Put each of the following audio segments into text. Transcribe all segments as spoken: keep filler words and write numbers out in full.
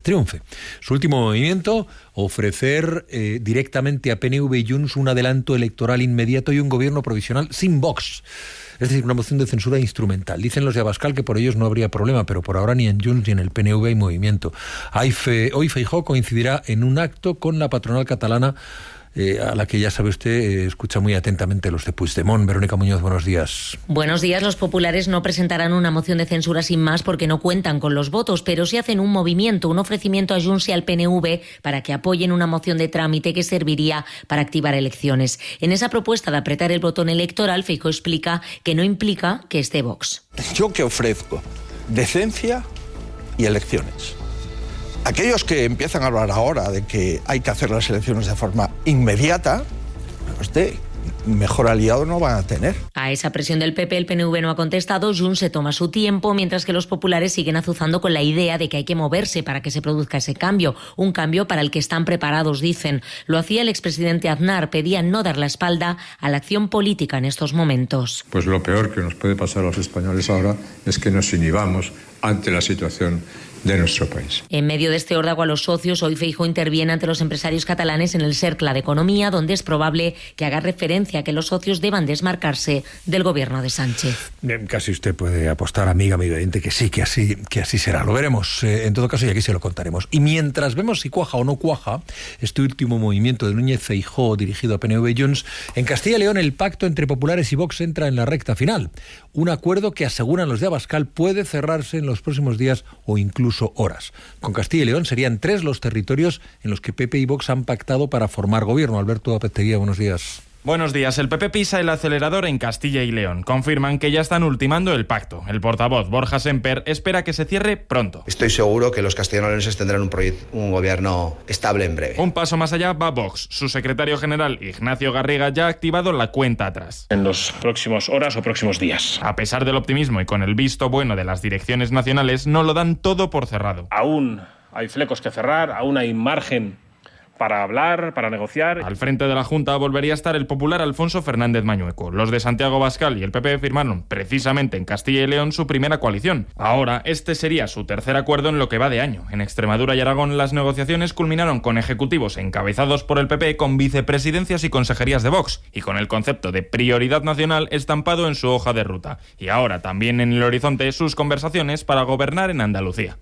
triunfe. Su último movimiento, ofrecer eh, directamente a P N V y Junts un adelanto electoral inmediato y un gobierno provisional sin Vox. Es decir, una moción de censura instrumental. Dicen los de Abascal que por ellos no habría problema, pero por ahora ni en Junts ni en el P N V hay movimiento. Hay fe, hoy Feijóo coincidirá en un acto con la patronal catalana, Eh, a la que ya sabe usted, eh, escucha muy atentamente los de Puigdemont. Verónica Muñoz, buenos días. Buenos días. Los populares no presentarán una moción de censura sin más porque no cuentan con los votos, pero sí hacen un movimiento, un ofrecimiento a Junts y al P N V para que apoyen una moción de trámite que serviría para activar elecciones. En esa propuesta de apretar el botón electoral, Feijóo explica que no implica que esté Vox. Yo que ofrezco decencia y elecciones. Aquellos que empiezan a hablar ahora de que hay que hacer las elecciones de forma inmediata, pues de mejor aliado no van a tener. A esa presión del P P el P N V no ha contestado, Junts se toma su tiempo, mientras que los populares siguen azuzando con la idea de que hay que moverse para que se produzca ese cambio, un cambio para el que están preparados, dicen. Lo hacía el expresidente Aznar, pedía no dar la espalda a la acción política en estos momentos. Pues lo peor que nos puede pasar a los españoles ahora es que nos inhibamos ante la situación de nuestro país. En medio de este órdago a los socios, hoy Feijóo interviene ante los empresarios catalanes en el Cercle de Economía, donde es probable que haga referencia a que los socios deban desmarcarse del gobierno de Sánchez. Casi usted puede apostar, amiga, amigo oyente, que sí, que así, que así será. Lo veremos, eh, en todo caso, y aquí se lo contaremos. Y mientras vemos si cuaja o no cuaja este último movimiento de Núñez Feijóo dirigido a P N V y Junts, en Castilla y León el pacto entre populares y Vox entra en la recta final. Un acuerdo que, aseguran los de Abascal, puede cerrarse en los próximos días o incluso horas. Con Castilla y León serían tres los territorios en los que P P y Vox han pactado para formar gobierno. Alberto Apeteguía, buenos días. Buenos días. El P P pisa el acelerador en Castilla y León. Confirman que ya están ultimando el pacto. El portavoz Borja Semper espera que se cierre pronto. Estoy seguro que los castellano-leoneses tendrán un, proyecto, un gobierno estable en breve. Un paso más allá va Vox. Su secretario general, Ignacio Garriga, ya ha activado la cuenta atrás. En los próximos horas o próximos días. A pesar del optimismo y con el visto bueno de las direcciones nacionales, no lo dan todo por cerrado. Aún hay flecos que cerrar, aún hay margen para hablar, para negociar. Al frente de la Junta volvería a estar el popular Alfonso Fernández Mañueco. Los de Santiago Abascal y el P P firmaron precisamente en Castilla y León su primera coalición. Ahora, este sería su tercer acuerdo en lo que va de año. En Extremadura y Aragón las negociaciones culminaron con ejecutivos encabezados por el P P con vicepresidencias y consejerías de Vox y con el concepto de prioridad nacional estampado en su hoja de ruta. Y ahora también en el horizonte sus conversaciones para gobernar en Andalucía.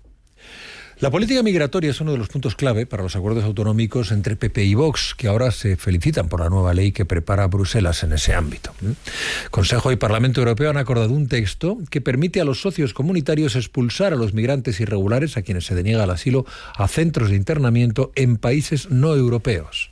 La política migratoria es uno de los puntos clave para los acuerdos autonómicos entre P P y Vox, que ahora se felicitan por la nueva ley que prepara Bruselas en ese ámbito. Consejo y Parlamento Europeo han acordado un texto que permite a los socios comunitarios expulsar a los migrantes irregulares, a quienes se deniega el asilo, a centros de internamiento en países no europeos.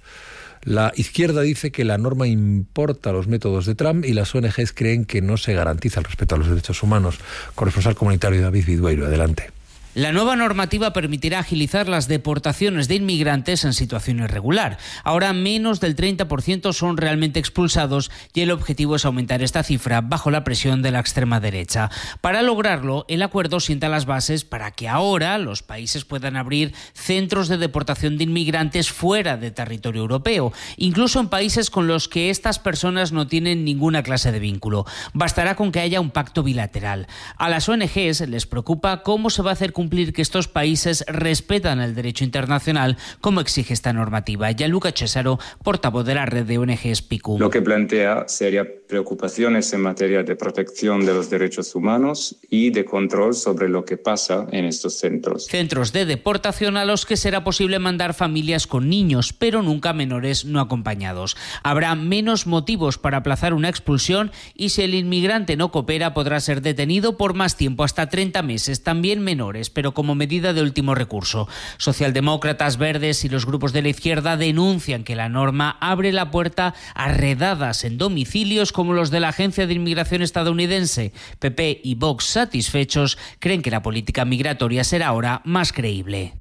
La izquierda dice que la norma importa los métodos de Trump y las O N Ges creen que no se garantiza el respeto a los derechos humanos. Corresponsal comunitario David Vidueiro, adelante. La nueva normativa permitirá agilizar las deportaciones de inmigrantes en situación irregular. Ahora menos del treinta por ciento son realmente expulsados y el objetivo es aumentar esta cifra bajo la presión de la extrema derecha. Para lograrlo, el acuerdo sienta las bases para que ahora los países puedan abrir centros de deportación de inmigrantes fuera de territorio europeo, incluso en países con los que estas personas no tienen ninguna clase de vínculo. Bastará con que haya un pacto bilateral. A las O N Ges les preocupa cómo se va a hacer cumplir cumplir que estos países respetan el derecho internacional como exige esta normativa. Gianluca Cesaro, portavoz de la red de O N Ges PICUM. Lo que plantea sería preocupaciones en materia de protección de los derechos humanos y de control sobre lo que pasa en estos centros. Centros de deportación a los que será posible mandar familias con niños, pero nunca menores no acompañados. Habrá menos motivos para aplazar una expulsión y si el inmigrante no coopera podrá ser detenido por más tiempo, hasta treinta meses, también menores, pero como medida de último recurso. Socialdemócratas, verdes y los grupos de la izquierda denuncian que la norma abre la puerta a redadas en domicilios como los de la Agencia de Inmigración estadounidense. P P y Vox, satisfechos, creen que la política migratoria será ahora más creíble.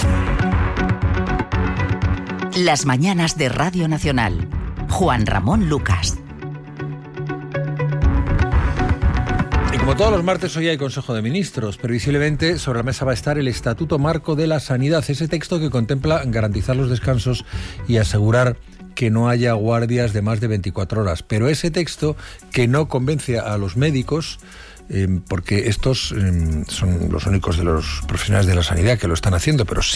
Las mañanas de Radio Nacional. Juan Ramón Lucas. Como todos los martes, hoy hay Consejo de Ministros. Previsiblemente sobre la mesa va a estar el Estatuto Marco de la Sanidad, ese texto que contempla garantizar los descansos y asegurar que no haya guardias de más de veinticuatro horas. Pero ese texto que no convence a los médicos, eh, porque estos eh, son los únicos de los profesionales de la sanidad que lo están haciendo, pero sí